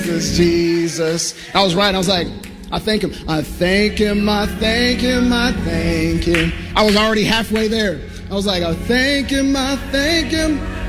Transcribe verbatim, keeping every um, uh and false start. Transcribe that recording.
Jesus, Jesus. I was right. I was like, I thank him. I thank him. I thank him. I thank him. I was already halfway there. I was like, I thank him. I thank him.